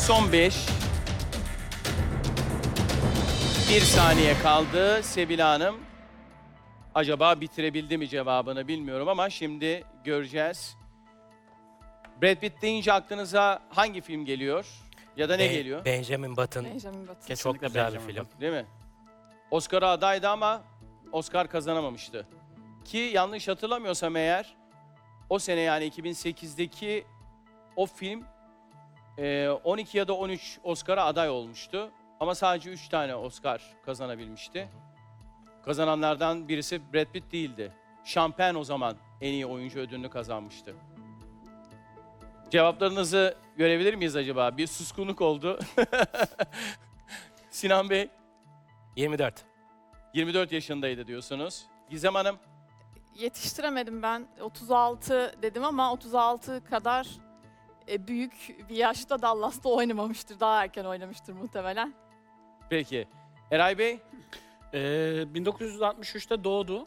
Son 5. 1 saniye kaldı. Sebila Hanım acaba bitirebildi mi cevabını bilmiyorum ama şimdi göreceğiz. Brad Pitt deyince aklınıza hangi film geliyor? Ya da ne geliyor? Benjamin Button. Benjamin Button. Çok Kesinlikle güzel bir Benjamin film. Button. Değil mi? Oscar'a adaydı ama Oscar kazanamamıştı. Ki yanlış hatırlamıyorsam eğer o sene yani 2008'deki o film 12 ya da 13 Oscar'a aday olmuştu. Ama sadece 3 tane Oscar kazanabilmişti. Kazananlardan birisi Brad Pitt değildi. Sean Penn o zaman en iyi oyuncu ödülünü kazanmıştı. Cevaplarınızı görebilir miyiz acaba? Bir suskunluk oldu. Sinan Bey 24. 24 yaşındaydı diyorsunuz. Gizem Hanım Yetiştiremedim ben. 36 dedim ama 36 kadar büyük bir yaşta Dallas'ta oynamamıştır. Daha erken oynamıştır muhtemelen. peki. Eray Bey 1963'te doğdu.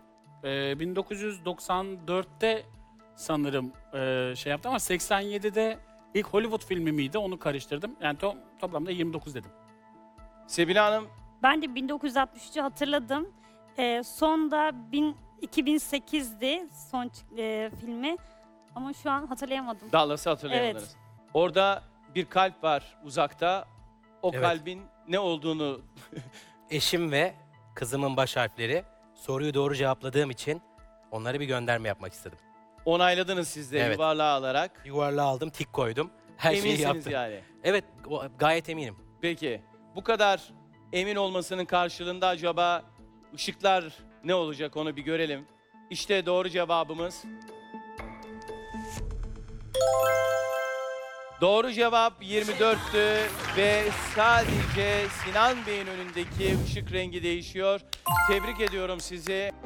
1994'te sanırım şey yaptı ama 87'de ilk Hollywood filmi miydi onu karıştırdım. Yani toplamda 29 dedim. Sebila Hanım Ben de 1963'ü hatırladım. Son da 2008'di son filmi. Ama şu an hatırlayamadım. Dallas'ı hatırlayamadınız. Evet. Orada bir kalp var uzakta. O Evet. kalbin ne olduğunu Eşim ve kızımın baş harfleri. Soruyu doğru cevapladığım için onlara bir gönderme yapmak istedim. onayladınız siz de Evet. yuvarlağı alarak. Yuvarlağı aldım, tik koydum. Her şeyi Eminsiniz yaptım. yani. Evet, gayet eminim. Peki bu kadar emin olmasının karşılığında acaba ışıklar ne olacak onu bir görelim. İşte doğru cevabımız. Doğru cevap 24'tü ve sadece Sinan Bey'in önündeki ışık rengi değişiyor. Tebrik ediyorum sizi.